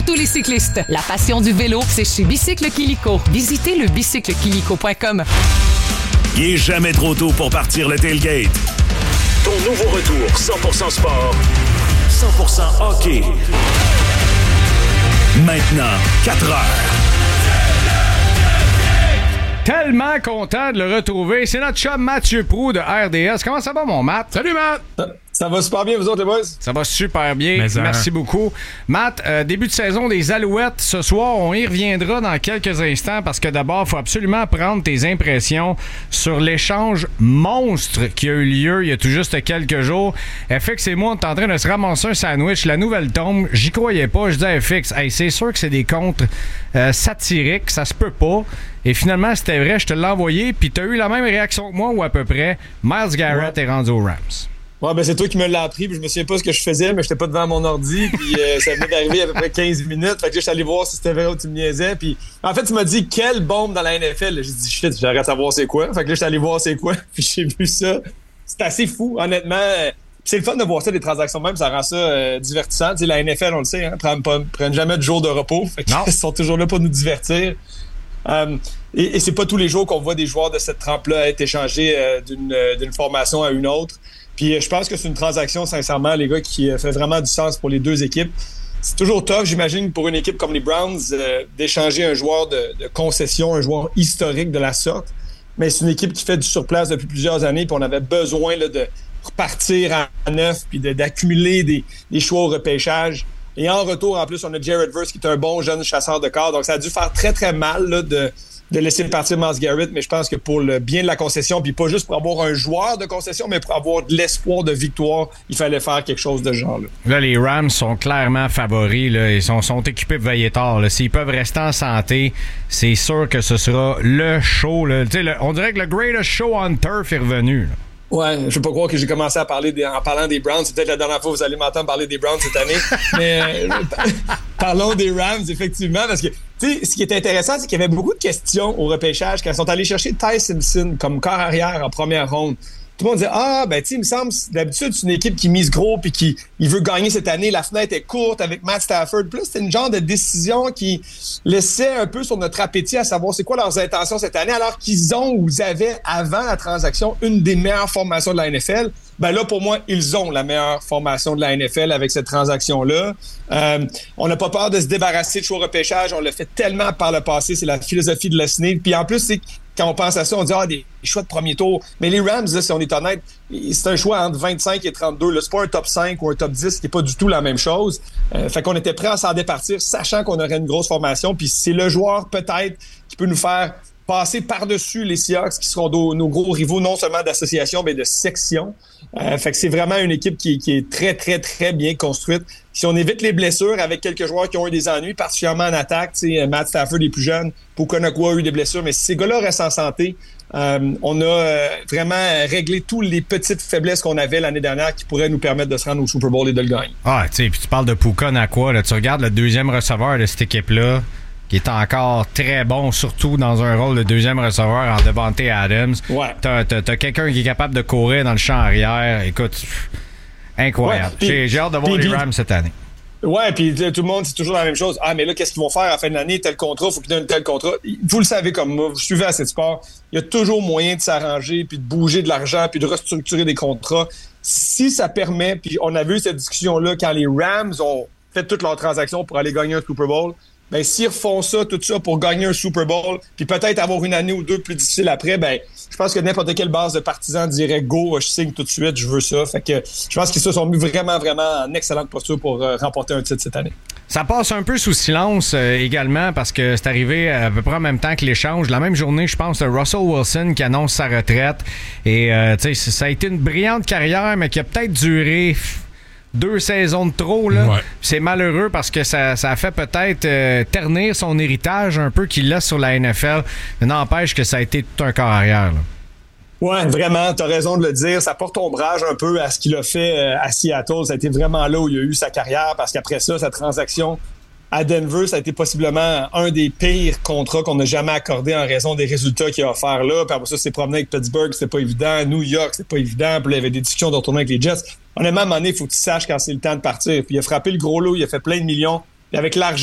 pour tous les cyclistes. La passion du vélo, c'est chez Bicycle Quilico. Visitez le bicyclequilico.com. Il est jamais trop tôt pour partir le tailgate. Ton nouveau retour 100% sport, 100% hockey. Maintenant, 4 heures. Tellement content de le retrouver. C'est notre chum Mathieu Proulx de RDS. Comment ça va, mon Matt? Salut, Matt! Ça va super bien, vous autres, les boys? Ça va super bien. Merci beaucoup. Matt, début de saison des Alouettes. Ce soir, on y reviendra dans quelques instants parce que d'abord, il faut absolument prendre tes impressions sur l'échange monstre qui a eu lieu il y a tout juste quelques jours. FX et moi, on est en train de se ramasser un sandwich. La nouvelle tombe. J'y croyais pas. Je dis à FX, hey, c'est sûr que c'est des contres satiriques. Ça se peut pas. Et finalement, c'était vrai. Je te l'ai envoyé. Puis tu as eu la même réaction que moi ou à peu près. Myles Garrett est rendu aux Rams. Ouais, ben c'est toi qui me l'as appris, puis je me souviens pas ce que je faisais, mais j'étais pas devant mon ordi, puis ça venait d'arriver à peu près 15 minutes. Fait que là, je suis allé voir si c'était vrai ou tu me niaisais. Puis en fait, tu m'as dit quelle bombe dans la NFL. J'ai dit shit, j'arrête de savoir c'est quoi. Fait que là, je suis allé voir c'est quoi, puis j'ai vu ça. C'est assez fou, honnêtement. C'est le fun de voir ça, des transactions même, ça rend ça divertissant. Tu sais, la NFL, on le sait, hein, prennent jamais de jour de repos. Fait qu'ils sont toujours là pour nous divertir. Et c'est pas tous les jours qu'on voit des joueurs de cette trempe-là être échangés d'une formation à une autre. Puis je pense que c'est une transaction, sincèrement, les gars, qui fait vraiment du sens pour les deux équipes. C'est toujours tough, j'imagine, pour une équipe comme les Browns, d'échanger un joueur de concession, un joueur historique de la sorte. Mais c'est une équipe qui fait du surplace depuis plusieurs années, puis on avait besoin là, de repartir à neuf, puis d'accumuler des choix au repêchage. Et en retour, en plus, on a Jared Verse, qui est un bon jeune chasseur de corps. Donc, ça a dû faire très, très mal là, de laisser partir Myles Garrett, mais je pense que pour le bien de la concession, puis pas juste pour avoir un joueur de concession, mais pour avoir de l'espoir de victoire, il fallait faire quelque chose de ce genre-là. Là, les Rams sont clairement favoris. Là. Ils sont équipés pour veiller tard. Là. S'ils peuvent rester en santé, c'est sûr que ce sera le show. Là. On dirait que le greatest show on turf est revenu. Là. Ouais, je veux pas croire que j'ai commencé à parler en parlant des Browns. C'est peut-être la dernière fois que vous allez m'entendre parler des Browns cette année. Mais parlons des Rams, effectivement, parce que tu sais, ce qui est intéressant, c'est qu'il y avait beaucoup de questions au repêchage quand ils sont allés chercher Ty Simpson comme corps arrière en première ronde. Tout le monde disait ben tu sais, il me semble d'habitude c'est une équipe qui mise gros puis qui veut gagner cette année. La fenêtre est courte avec Matt Stafford. Puis là, c'était une genre de décision qui laissait un peu sur notre appétit à savoir c'est quoi leurs intentions cette année, alors qu'ils avaient avant la transaction une des meilleures formations de la NFL. Ben là, pour moi, ils ont la meilleure formation de la NFL avec cette transaction-là. On n'a pas peur de se débarrasser de choix repêchage. On l'a fait tellement par le passé. C'est la philosophie de Lesney. Puis en plus, c'est quand on pense à ça, on dit des choix de premier tour. Mais les Rams, là, si on est honnête, c'est un choix entre 25 et 32. Là, c'est pas un top 5 ou un top 10 qui est pas du tout la même chose. Fait qu'on était prêt à s'en départir, sachant qu'on aurait une grosse formation. Puis c'est le joueur peut-être qui peut nous faire passer par-dessus les Seahawks qui seront nos gros rivaux, non seulement d'association, mais de section. Fait que c'est vraiment une équipe qui est très, très, très bien construite. Si on évite les blessures avec quelques joueurs qui ont eu des ennuis, particulièrement en attaque, Matt Stafford est plus jeune, Puka-Nacua a eu des blessures, mais si ces gars-là restent en santé, on a vraiment réglé toutes les petites faiblesses qu'on avait l'année dernière qui pourraient nous permettre de se rendre au Super Bowl et de le gagner. Ah, tu sais, puis tu parles de Puka-Nacua, tu regardes le deuxième receveur de cette équipe-là, qui est encore très bon, surtout dans un rôle de deuxième receveur en Devontae Adams. Ouais. T'as quelqu'un qui est capable de courir dans le champ arrière. Écoute, incroyable. Ouais, j'ai hâte de voir les Rams cette année. Ouais, puis tout le monde, c'est toujours la même chose. Mais là, qu'est-ce qu'ils vont faire à la fin de l'année? Tel contrat, faut qu'ils donnent tel contrat. Vous le savez comme moi, vous suivez assez de sport. Il y a toujours moyen de s'arranger, puis de bouger de l'argent, puis de restructurer des contrats. Si ça permet, puis on a vu cette discussion-là quand les Rams ont fait toutes leurs transactions pour aller gagner un Super Bowl, ben s'ils refont ça, tout ça pour gagner un Super Bowl, puis peut-être avoir une année ou deux plus difficile après, ben je pense que n'importe quelle base de partisans dirait « Go, je signe tout de suite, je veux ça ». Fait que je pense qu'ils se sont mis vraiment, vraiment en excellente posture pour remporter un titre cette année. Ça passe un peu sous silence également parce que c'est arrivé à peu près en même temps que l'échange. La même journée, je pense, de Russell Wilson qui annonce sa retraite. Et tu sais, ça a été une brillante carrière, mais qui a peut-être duré 2 saisons de trop, là. Ouais. C'est malheureux parce que ça a fait peut-être ternir son héritage un peu qu'il laisse sur la NFL. Mais n'empêche que ça a été tout un corps arrière, là. Ouais, vraiment, t'as raison de le dire. Ça porte ombrage un peu à ce qu'il a fait à Seattle. Ça a été vraiment là où il a eu sa carrière parce qu'après ça, sa transaction à Denver, ça a été possiblement un des pires contrats qu'on n'a jamais accordé en raison des résultats qu'il a offert là. Puis après ça, c'est promené avec Pittsburgh, c'était pas évident. New York, c'était pas évident. Puis là, il y avait des discussions de retourner avec les Jets. Honnêtement, à un moment donné, il faut que tu saches quand c'est le temps de partir. Puis il a frappé le gros lot, il a fait plein de millions. Puis avec l'argent